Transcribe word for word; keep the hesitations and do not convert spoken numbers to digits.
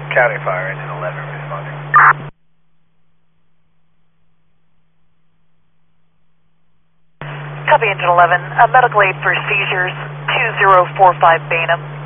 County Fire, engine eleven responding. Copy, engine eleven. Uh, medical aid for seizures, two zero four five Bainham.